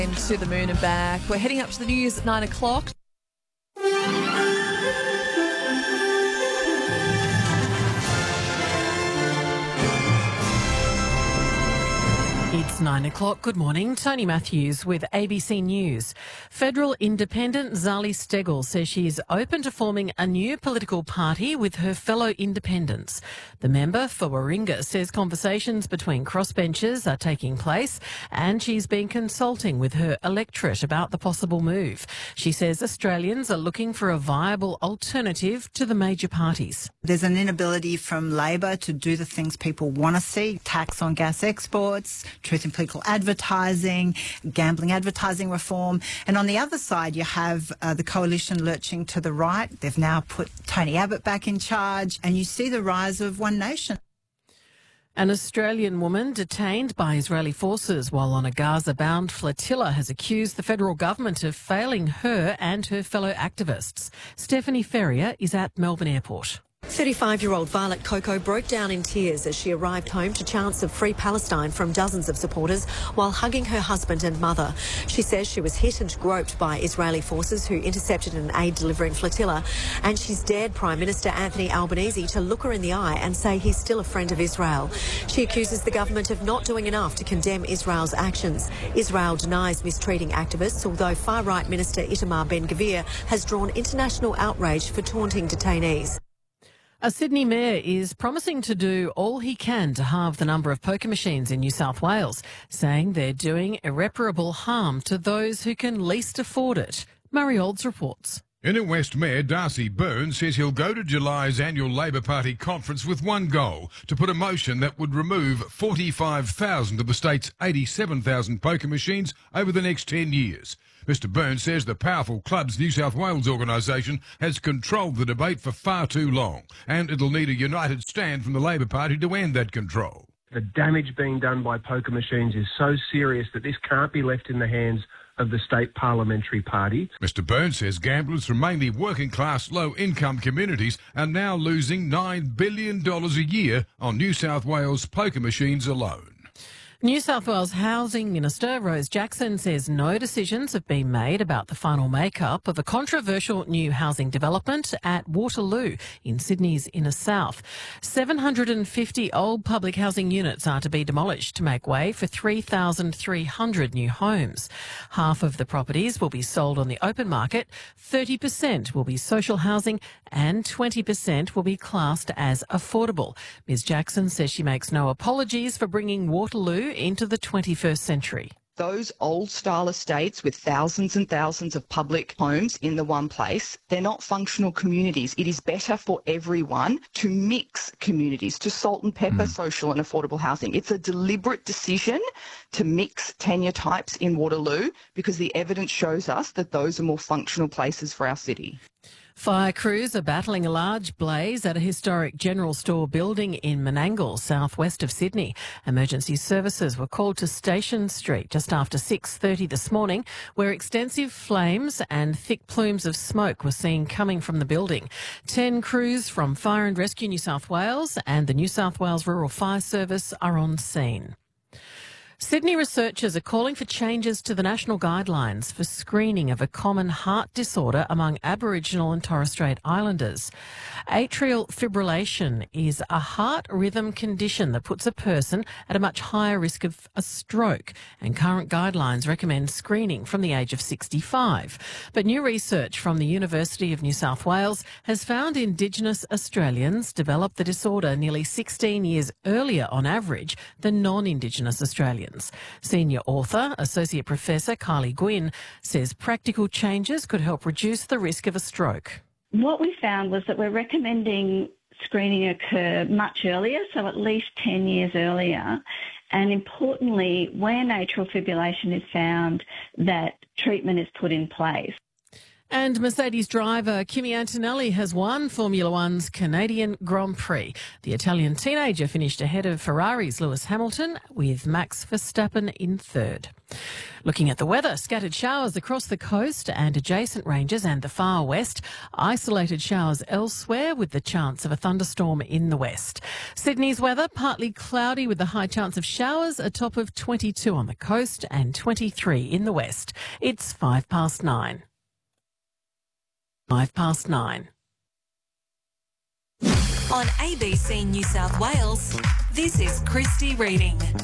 To the moon and back. We're heading up to the news at 9 o'clock. It's 9 o'clock. Good morning. Tony Matthews with ABC News. Federal independent Zali Steggall says she is open to forming a new political party with her fellow independents. The member for Warringah says conversations between crossbenchers are taking place and she's been consulting with her electorate about the possible move. She says Australians are looking for a viable alternative to the major parties. There's an inability from Labor to do the things people want to see: tax on gas exports, truth in political advertising, gambling advertising reform. And on the other side, you have the coalition lurching to the right. They've now put Tony Abbott back in charge, and you see the rise of One Nation. An Australian woman detained by Israeli forces while on a Gaza-bound flotilla has accused the federal government of failing her and her fellow activists. Stephanie Ferrier is at Melbourne Airport. 35-year-old Violet Coco broke down in tears as she arrived home to chants of Free Palestine from dozens of supporters while hugging her husband and mother. She says she was hit and groped by Israeli forces who intercepted an aid-delivering flotilla, and she's dared Prime Minister Anthony Albanese to look her in the eye and say he's still a friend of Israel. She accuses the government of not doing enough to condemn Israel's actions. Israel denies mistreating activists, although far-right Minister Itamar Ben-Gvir has drawn international outrage for taunting detainees. A Sydney mayor is promising to do all he can to halve the number of poker machines in New South Wales, saying they're doing irreparable harm to those who can least afford it. Murray Olds reports. Inner West Mayor Darcy Byrne says he'll go to July's annual Labor Party conference with one goal: to put a motion that would remove 45,000 of the state's 87,000 poker machines over the next 10 years. Mr Byrne says the powerful Clubs New South Wales organisation has controlled the debate for far too long, and it'll need a united stand from the Labor Party to end that control. The damage being done by poker machines is so serious that this can't be left in the hands of the state parliamentary party. Mr Byrne says gamblers from mainly working-class, low-income communities are now losing $9 billion a year on New South Wales poker machines alone. New South Wales Housing Minister Rose Jackson says no decisions have been made about the final makeup of a controversial new housing development at Waterloo in Sydney's inner south. 750 old public housing units are to be demolished to make way for 3,300 new homes. Half of the properties will be sold on the open market, 30% will be social housing and 20% will be classed as affordable. Ms Jackson says she makes no apologies for bringing Waterloo into the 21st century. Those old-style estates with thousands and thousands of public homes in the one place, they're not functional communities. It is better for everyone to mix communities, to salt and pepper social and affordable housing. It's a deliberate decision to mix tenure types in Waterloo because the evidence shows us that those are more functional places for our city. Fire crews are battling a large blaze at a historic general store building in Menangle, southwest of Sydney. Emergency services were called to Station Street just after 6:30 this morning, where extensive flames and thick plumes of smoke were seen coming from the building. 10 crews from Fire and Rescue New South Wales and the New South Wales Rural Fire Service are on scene. Sydney researchers are calling for changes to the national guidelines for screening of a common heart disorder among Aboriginal and Torres Strait Islanders. Atrial fibrillation is a heart rhythm condition that puts a person at a much higher risk of a stroke, and current guidelines recommend screening from the age of 65. But new research from the University of New South Wales has found Indigenous Australians develop the disorder nearly 16 years earlier on average than non-Indigenous Australians. Senior author, Associate Professor Kylie Gwynn, says practical changes could help reduce the risk of a stroke. What we found was that we're recommending screening occur much earlier, so at least 10 years earlier. And importantly, when atrial fibrillation is found, that treatment is put in place. And Mercedes driver Kimi Antonelli has won Formula One's Canadian Grand Prix. The Italian teenager finished ahead of Ferrari's Lewis Hamilton, with Max Verstappen in third. Looking at the weather, scattered showers across the coast and adjacent ranges and the far west. Isolated showers elsewhere with the chance of a thunderstorm in the west. Sydney's weather, partly cloudy with the high chance of showers, a top of 22 on the coast and 23 in the west. It's 9:05. 9:05. On ABC New South Wales, this is Christy Reading.